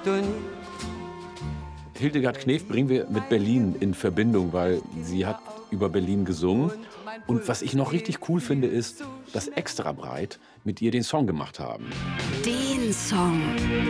Estonie. Hildegard Knef bringen wir mit Berlin in Verbindung, weil sie hat über Berlin gesungen. Und was ich noch richtig cool finde, ist, dass Extra Breit mit ihr den Song gemacht haben. Den Song.